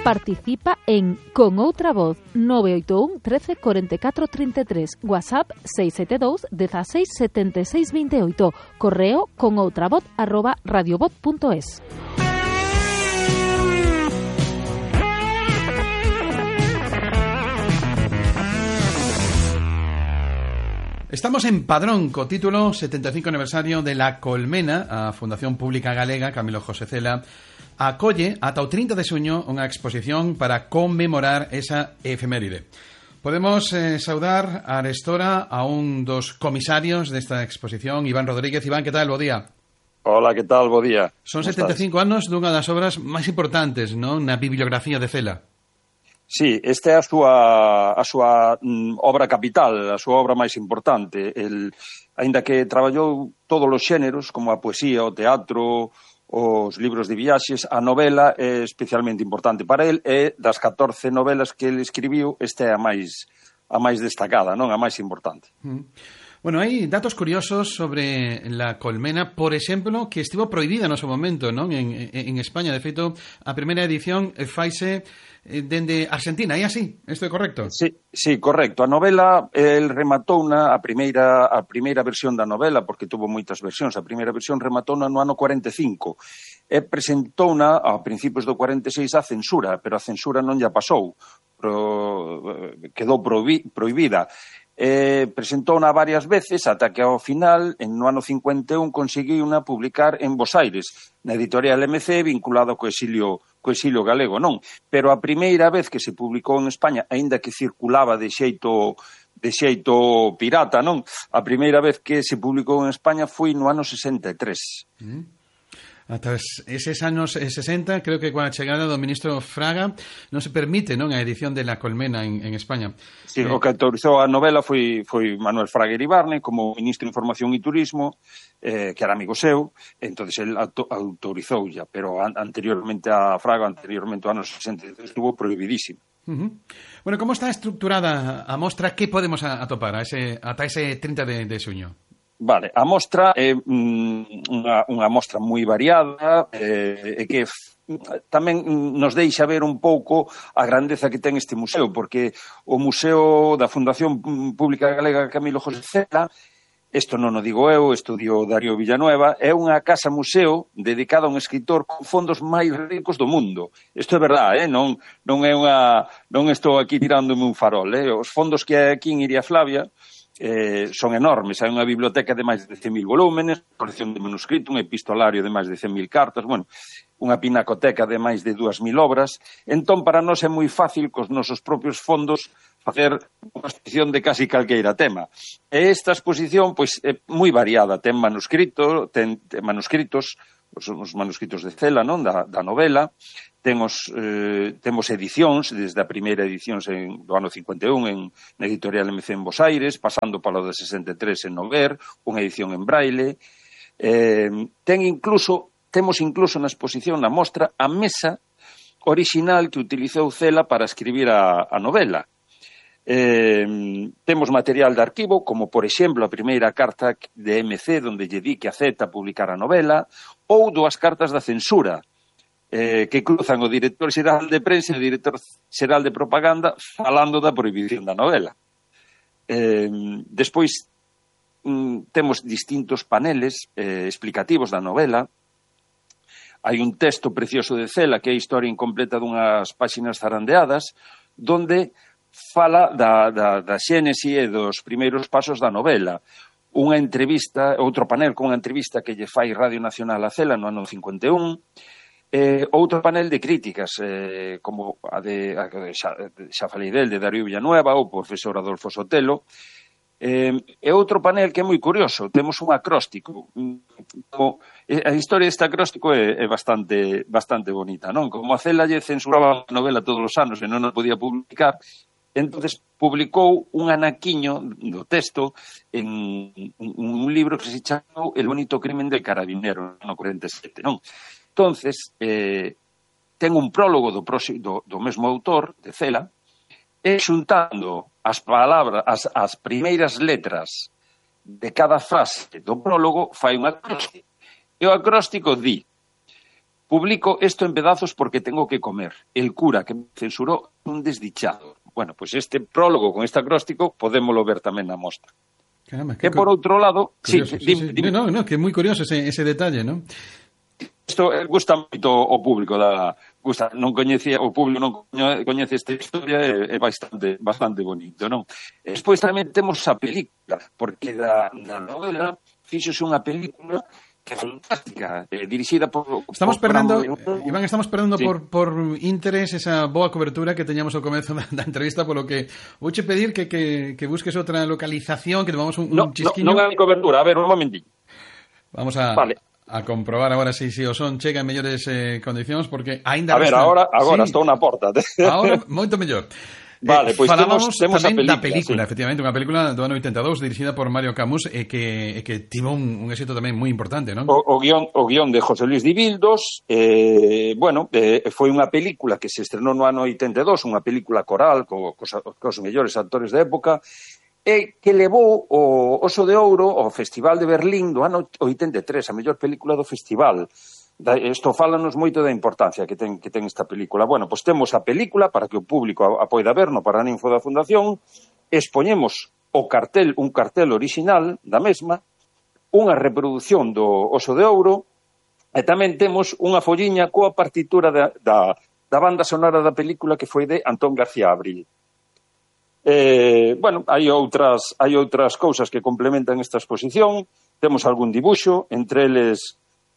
Participa en Con Outra Voz 981 13 44 33, WhatsApp 672 16 76 28, correo conoutravoz@radiovoz.es. Estamos en Padrón, co título 75 aniversario de La Colmena. A Fundación Pública Galega Camilo José Cela acolle ata o 30 de xuño unha exposición para conmemorar esa efeméride. Podemos saudar a arestora a un dos comisarios desta exposición, Iván Rodríguez. Iván, que tal? Bo día. Hola, que tal? Bo día. Son 75 anos dunha das obras máis importantes, non, na bibliografía de Cela. Sí, esta é a súa obra capital, a súa obra máis importante. Aínda que traballou todos os xéneros, como a poesía, o teatro, os libros de viaxes, a novela é especialmente importante para el, e das 14 novelas que ele escribiu, esta é a máis destacada, non? A máis importante. Bueno, hai datos curiosos sobre La Colmena, por exemplo, que estivo prohibida no seu momento, non? En España, de feito, a primeira edición faise dende Argentina, é así? Isto é correcto? Sí, correcto. A novela, el rematouna, a primeira versión da novela, porque tuvo moitas versións, a primeira versión rematouna no ano 45, e presentouna a principios do 46 a censura, pero a censura non lla pasou, quedou prohibida. Presentouna varias veces ata que ao final, no ano 51, conseguiuna publicar en Bos Aires, na editorial MC, vinculado co exilio galego, non? Pero a primeira vez que se publicou en España, aínda que circulaba de xeito pirata, non? A primeira vez que se publicou en España foi no ano 63. Ata eses anos 60, creo que coa chegada do ministro Fraga non se permite, non, a edición de La Colmena en España. Sí, o que autorizou a novela foi Manuel Fraga Iribarne como ministro de Información e Turismo, que era amigo seu, entonces el autorizoulla, pero anteriormente a Fraga, anteriormente ao ano 63, estuvo prohibidísimo. Bueno, como está estructurada a mostra? Que podemos atopar ata ese 30 de xuño? Vale, a mostra é unha mostra moi variada e que tamén nos deixa ver un pouco a grandeza que ten este museo, porque o Museo da Fundación Pública Galega Camilo José Cela, isto non o digo eu, isto dio Darío Villanueva, é unha casa-museo dedicada a un escritor con fondos máis ricos do mundo. Isto é verdade, non estou aquí tirándome un farol, os fondos que hai aquí en Iria Flavia son enormes, hai unha biblioteca de máis de 100.000 volúmenes, colección de manuscrito, un epistolario de máis de 100.000 cartas, bueno, unha pinacoteca de máis de 2.000 obras. Entón, para nós é moi fácil, cos nosos propios fondos, facer unha exposición de casi calqueira tema. E esta exposición, pois, é moi variada, ten manuscritos, os manuscritos de Cela, non, da novela. Temos edicións, desde a primeira edición do ano 51 na editorial MC en Bos Aires, pasando palo de 63 en Noguer, unha edición en braille. Temos incluso na exposición, na mostra, a mesa orixinal que utilizou Cela para escribir a novela. Temos material de arquivo, como por exemplo a primeira carta de MC onde lle di que acepta publicar a novela, ou dúas cartas da censura, que cruzan o director xeral de prensa e o director xeral de propaganda falando da prohibición da novela. Despois temos distintos paneles explicativos da novela. Hai un texto precioso de Cela que é a historia incompleta dunhas páxinas zarandeadas, donde fala da xénese e dos primeiros pasos da novela. Unha entrevista, outro panel con unha entrevista que lle fai Radio Nacional a Cela no ano 51, outro panel de críticas, como a xa falei del, de Darío Villanueva, o profesor Adolfo Sotelo, e outro panel que é moi curioso, temos un acróstico. A historia deste acróstico é bastante bonita, non? Como a Cela lle censuraba a novela todos os anos e non a podía publicar, entonces publicou un anaquiño do texto en un libro que se chamou El bonito crimen del carabinero, no 47, non? Entonces, ten un prólogo do mesmo autor, de Cela, e xuntando as palabras, as primeiras letras de cada frase do prólogo, fai un acróstico. E o acróstico di: Publico esto en pedazos porque tengo que comer. El cura que me censuró es un desdichado. Bueno, pues este prólogo con este acróstico podémoslo ver tamén na mostra. Caramba, que por outro lado... Curioso, sí. No, que é moi curioso ese detalle, non? Isto gusta moito o público non coñecía, o público non coñece esta historia, é bastante bonito, non? Despois tamén temos a película, porque da novela fíxose unha película que é fantástica, dirixida por... Estamos perdendo sí, por interés esa boa cobertura que teñamos ao comezo da entrevista, polo que vouche pedir que busques outra localización, que tomamos un chisquiño. Non hai cobertura, a ver, un momentinho. Vamos a comprobar agora se o son chega en mellores condicións, porque aínda... A ver, agora sí, estou na porta. Agora, moito mellor. Vale, pois falamos temos tamén a película, sí. Efectivamente, unha película do ano 82 dirixida por Mario Camus e que tivo un éxito tamén moi importante, non? O guión de José Luis Dibildos, foi unha película que se estrenou no ano 82, unha película coral cos mellores actores da época, e que levou o Oso de Ouro ao Festival de Berlín do ano 83, a mellor película do festival. Isto fálanos moito da importancia que ten esta película. Bueno, pois temos a película para que o público a poida ver no Paraninfo da Fundación, expoñemos un cartel original da mesma, unha reproducción do Oso de Ouro, e tamén temos unha folliña coa partitura da banda sonora da película que foi de Antón García Abril. Hai outras cousas que complementan esta exposición, temos algún dibuixo, entre eles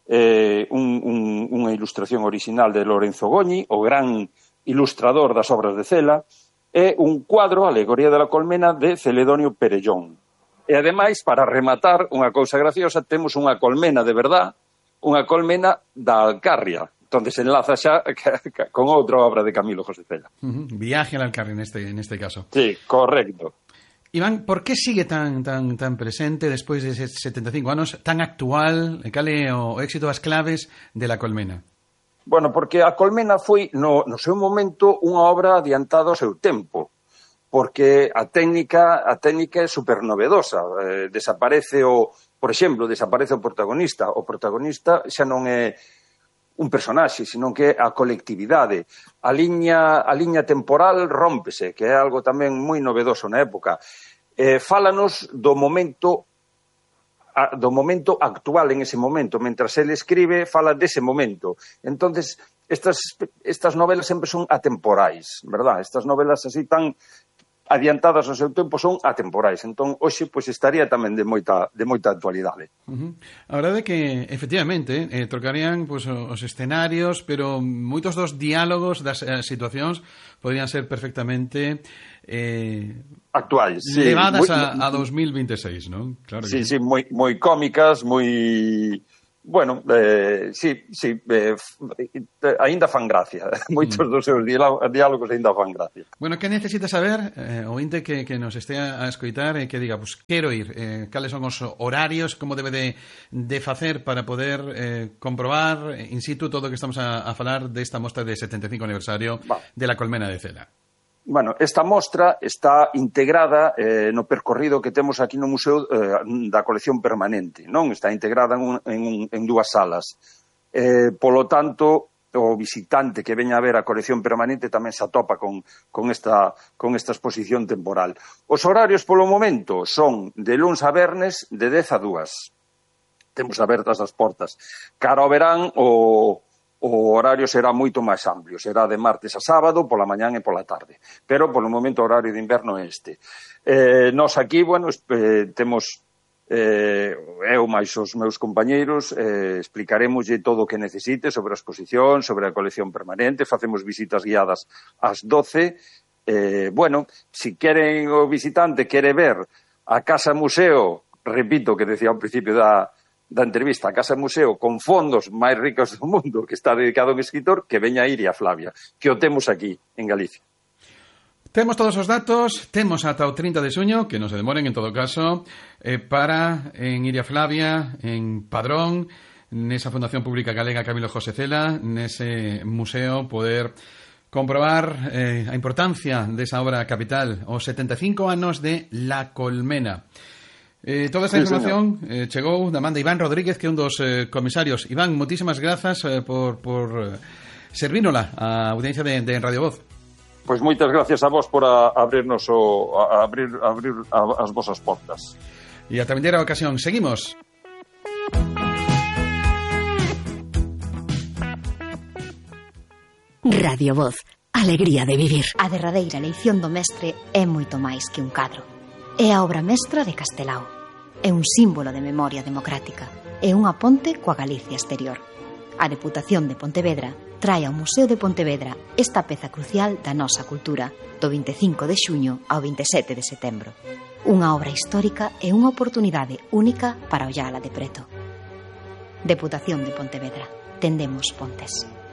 unha ilustración original de Lorenzo Goñi, o gran ilustrador das obras de Cela, e un cuadro, Alegoría de la Colmena, de Celedonio Perellón. E, ademais, para rematar, unha cousa graciosa, temos unha colmena de verdad, unha colmena da Alcarria, onde se enlaza xa con outra obra de Camilo José Cela. Viaje al Alcarria neste caso. Sí, correcto. Iván, por que sigue tan presente despois de 75 anos, tan actual? Cal é o éxito, as claves de La Colmena? Bueno, porque a Colmena foi, no seu momento, unha obra adiantada ao seu tempo, porque a técnica é supernovedosa. Desaparece o protagonista. O protagonista xa non é un personaxe, senón que é a colectividade. A liña temporal rómpese, que é algo tamén moi novedoso na época. Fálanos do momento actual en ese momento. Mentras ele escribe, fala dese momento. Entonces, estas novelas sempre son atemporais, verdad? Estas novelas así tan adiantadas ao seu tempo son atemporais. Entón, hoxe, pois, estaría tamén de moita actualidade. A verdade é que, efectivamente, trocarían pois, os escenarios, pero moitos dos diálogos das situacións podrían ser perfectamente actuais, sí, levadas a 2026, non? Claro que sí, moi cómicas, moi... Bueno, aínda fan gracia. Moitos dos seus diálogos aínda fan gracia. Bueno, que necesita saber o inte que nos estea a escoitar e que diga, pues, quero ir, cales son os horarios, como debe de facer para poder comprobar in situ todo o que estamos a falar desta mostra de 75 aniversario de La Colmena de Cela? Bueno, esta mostra está integrada no percorrido que temos aquí no Museo da Colección Permanente, non? Está integrada en dúas salas. Polo tanto, o visitante que veña a ver a Colección Permanente tamén se atopa con esta exposición temporal. Os horarios polo momento son de luns a vernes de 10 a 2. Temos abertas as portas. Cara ao verán, o horario será moito máis amplio, será de martes a sábado, pola mañán e pola tarde. Pero, polo momento, o horario de inverno é este. Nós aquí, bueno, temos, eu máis os meus compañeiros, explicaremoslle todo o que necesite sobre a exposición, sobre a colección permanente, facemos visitas guiadas ás 12. Bueno, si queren o visitante quere ver a Casa Museo, repito que decía ao principio da entrevista, a Casa Museo con fondos máis ricos do mundo, que está dedicado a un escritor, que veña a Iria Flavia, que o temos aquí, en Galicia. Temos todos os datos, temos ata o 30 de xuño, que non se demoren en todo caso, para en Iria Flavia, en Padrón, nesa Fundación Pública Galega Camilo José Cela, nese museo, poder comprobar a importancia desa obra capital, os 75 anos de La Colmena. Toda esta información chegou da man de Iván Rodríguez, que é un dos comisarios. Iván, moitísimas grazas por servínola a audiencia de Radio Voz. Pois moitas gracias a vos por abrirnos abrir as vosas portas. E a vindeira ocasión, seguimos. Radio Voz, alegría de vivir. A derradeira eleición do mestre é moito máis que un cadro. É a obra mestra de Castelao. É un símbolo de memoria democrática. É unha ponte coa Galicia exterior. A Deputación de Pontevedra trae ao Museo de Pontevedra esta peza crucial da nosa cultura do 25 de xuño ao 27 de setembro. Unha obra histórica e unha oportunidade única para ollala de preto. Deputación de Pontevedra. Tendemos pontes.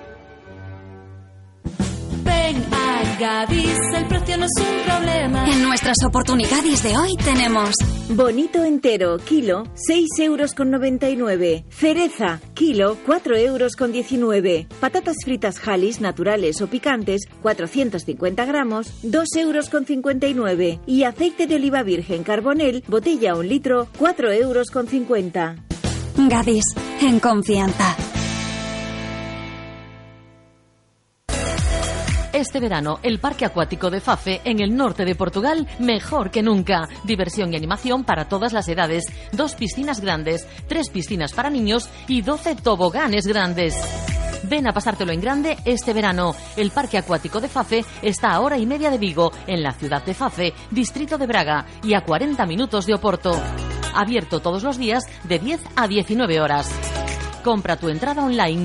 Ven a Gadis, el precio no es un problema. En nuestras oportunidades de hoy tenemos bonito entero, kilo, 6,99 €. Cereza, kilo, 4,19 €. Patatas fritas Halis, naturales o picantes, 450 gramos, 2,59 €. Y aceite de oliva virgen Carbonel, botella 1 litro, 4,50 €. Gadis, en confianza. Este verano, el Parque Acuático de Fafe, en el norte de Portugal, mejor que nunca. Diversión y animación para todas las edades. 2 piscinas grandes, 3 piscinas para niños y 12 toboganes grandes. Ven a pasártelo en grande este verano. El Parque Acuático de Fafe está a hora y media de Vigo, en la ciudad de Fafe, distrito de Braga, y a 40 minutos de Oporto. Abierto todos los días de 10 a 19 horas. Compra tu entrada online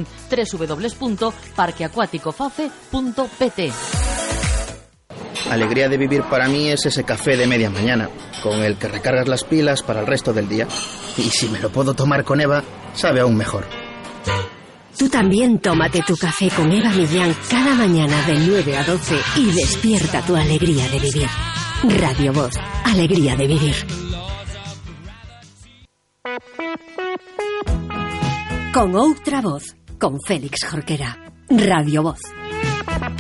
www.parqueacuaticofafe.pt. Alegría de vivir para mí es ese café de media mañana, con el que recargas las pilas para el resto del día. Y si me lo puedo tomar con Eva, sabe aún mejor. Tú también tómate tu café con Eva Millán cada mañana de 9 a 12 y despierta tu alegría de vivir. Radio Voz, alegría de vivir. Con outra voz, con Félix Jorquera. Radio Voz.